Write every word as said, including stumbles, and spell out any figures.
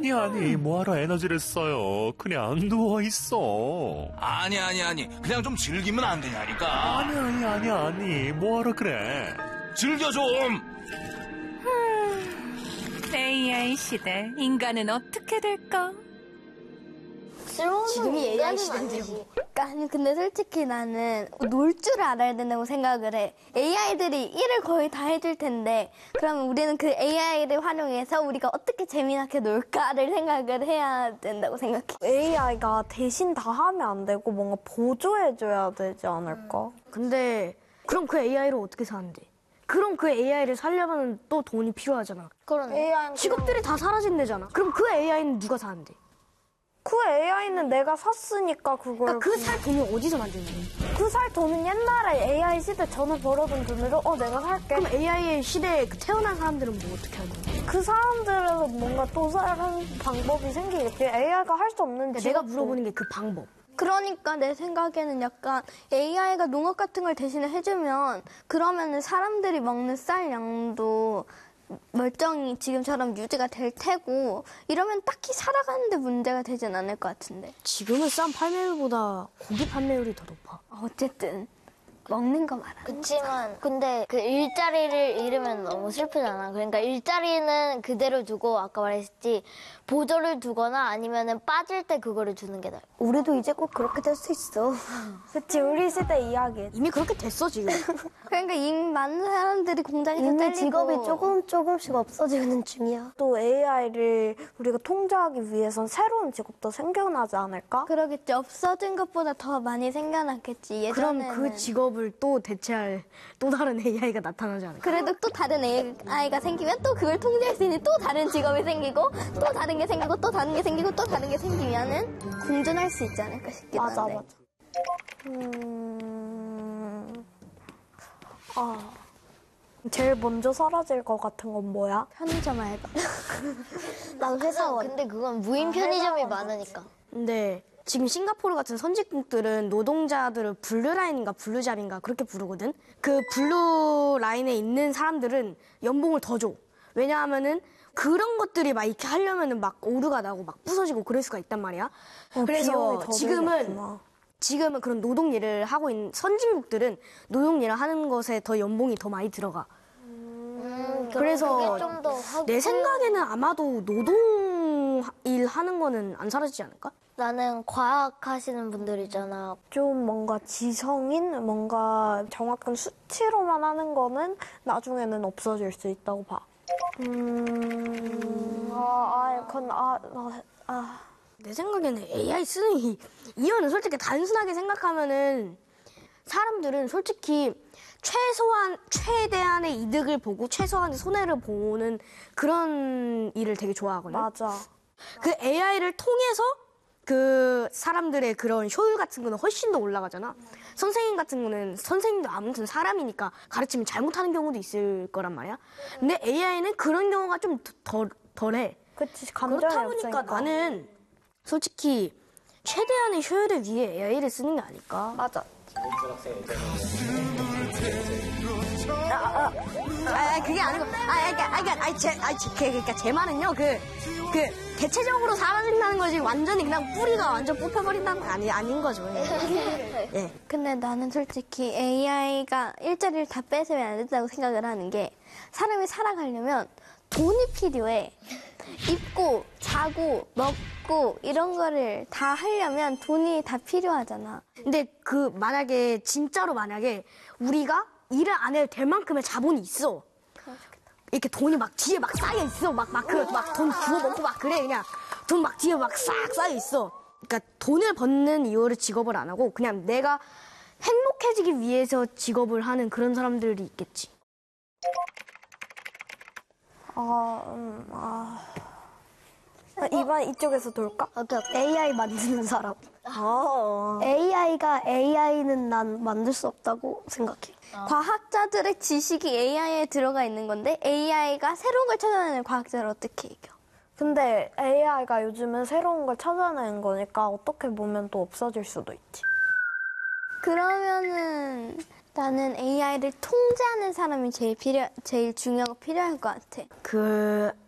아니 아니 뭐하러 에너지를 써요. 그냥 누워있어. 아니 아니 아니 그냥 좀 즐기면 안 되냐니까. 아니 아니 아니 아니 뭐하러 그래. 즐겨 좀. 에이아이 시대 인간은 어떻게 될까? 지금이 에이아이 시대인데. 아니 근데 솔직히 나는 놀 줄 알아야 된다고 생각을 해. 에이아이들이 일을 거의 다 해줄 텐데 그러면 우리는 그 에이아이를 활용해서 우리가 어떻게 재미나게 놀까를 생각을 해야 된다고 생각해. 에이아이가 대신 다 하면 안 되고 뭔가 보조해줘야 되지 않을까? 음. 근데 그럼 그 에이아이를 어떻게 사는데? 그럼 그 에이아이를 살려면 또 돈이 필요하잖아. 그러네. 직업들이 다 사라진대잖아. 그럼 그 에이아이는 누가 사는데? 그 에이아이는 내가 샀으니까 그걸. 그러니까 그 살 돈을 어디서 만드는 거야? 그 살 돈은 옛날에 에이아이 시대 전에 벌어둔 돈으로 어 내가 살게. 그럼 에이아이 시대에 그 태어난 사람들은 뭐 어떻게 하는 거야? 그 사람들은 뭔가 또 사는 방법이 생기겠지. 에이아이가 할 수 없는. 그러니까 내가 물어보는 게 그 방법. 그러니까 내 생각에는 약간 에이아이가 농업 같은 걸 대신에 해주면 그러면은 사람들이 먹는 쌀 양도 멀쩡히 지금처럼 유지가 될 테고 이러면 딱히 살아가는데 문제가 되진 않을 것 같은데. 지금은 쌀 판매율보다 고기 판매율이 더 높아. 어쨌든 먹는 거 말하는 그치만 근데 그 일자리를 잃으면 너무 슬프잖아. 그러니까 일자리는 그대로 두고 아까 말했지 보조를 두거나 아니면은 빠질 때 그거를 주는 게 나아. 우리도 이제 꼭 그렇게 될 수 있어. 그치 우리 시대 이야기. 이미 그렇게 됐어 지금. 그러니까 이미 많은 사람들이 공장에서 이미 잘리고 직업이 조금 조금씩 없어지는 중이야. 또 에이아이를 우리가 통제하기 위해선 새로운 직업도 생겨나지 않을까? 그러겠지. 없어진 것보다 더 많이 생겨났겠지. 예전에는. 그럼 그 직업을 또 대체할 또 다른 에이아이가 나타나지 않을까? 그래도 또 다른 에이아이가 생기면 또 그걸 통제할 수 있는 또 다른 직업이 생기고 또 다른 게 생기고 또 다른 게 생기고 또 다른 게 생기면은 공존할 수 있지 않을까 싶기도 한데. 맞아 맞아. 음... 아... 제일 먼저 사라질 것 같은 건 뭐야? 편의점 알바. 난 회사원. 근데 그건 무인 편의점이 많으니까. 근데 지금 싱가포르 같은 선진국들은 노동자들을 블루라인인가 블루잡인가 그렇게 부르거든. 그 블루라인에 있는 사람들은 연봉을 더 줘. 왜냐하면은 그런 것들이 막 이렇게 하려면은 막 오류가 나고 막 부서지고 그럴 수가 있단 말이야. 어, 그래서 지금은 들겠구나. 지금은 그런 노동 일을 하고 있는 선진국들은 노동 일을 하는 것에 더 연봉이 더 많이 들어가. 음, 그래서 좀 더 하고. 내 생각에는 아마도 노동 일 하는 거는 안 사라지지 않을까? 나는 과학 하시는 분들 있잖아. 좀 뭔가 지성인, 뭔가 정확한 수치로만 하는 거는 나중에는 없어질 수 있다고 봐. 음, 아, 아, 그건, 아, 아, 아. 내 생각에는 에이아이 쓰는 이, 이유는 솔직히 단순하게 생각하면은 사람들은 솔직히 최소한, 최대한의 이득을 보고 최소한의 손해를 보는 그런 일을 되게 좋아하거든. 맞아. 그 에이아이를 통해서 그 사람들의 그런 효율 같은 거는 훨씬 더 올라가잖아. 선생님 같은 거는 선생님도 아무튼 사람이니까 가르치면 잘못하는 경우도 있을 거란 말이야. 근데 에이아이는 그런 경우가 좀 덜, 덜해. 그치, 감정이 그렇다 보니까 없으니까. 나는 솔직히 최대한의 효율을 위해 에이아이를 쓰는 게 아닐까. 맞아. 아, 아, 아, 그게 아니고, 아, 그러니까, 아, 그러니까, 아, 제, 아, 제, 그러니까 제 말은요, 그, 그, 대체적으로 사라진다는 거지, 완전히 그냥 뿌리가 완전 뽑혀버린다는 건 아니, 아닌 거죠. 예. 예. 근데 나는 솔직히 에이아이가 일자리를 다 뺏으면 안 된다고 생각을 하는 게 사람이 살아가려면 돈이 필요해. 입고, 자고, 먹고 이런 거를 다 하려면 돈이 다 필요하잖아. 근데 그, 만약에, 진짜로 만약에 우리가 일을 안 해도 될 만큼의 자본이 있어. 이렇게 돈이 막 뒤에 막 쌓여 있어. 막, 막, 그, 막 돈 주워 먹고 막 그래. 그냥 돈 막 뒤에 막 싹 쌓여 있어. 그러니까 돈을 버는 이유로 직업을 안 하고 그냥 내가 행복해지기 위해서 직업을 하는 그런 사람들이 있겠지. 아, 음, 아. 아, 이번 이쪽에서 돌까? 오케이, 에이아이 만드는 사람. 아. 에이아이가 에이아이는 난 만들 수 없다고 생각해. 과학자들의 지식이 에이아이에 들어가 있는 건데 에이아이가 새로운 걸 찾아내는 과학자를 어떻게 이겨? 근데 에이아이가 요즘은 새로운 걸 찾아내는 거니까 어떻게 보면 또 없어질 수도 있지. 그러면은 나는 에이아이를 통제하는 사람이 제일 필요, 제일 중요하고 필요할 것 같아. 그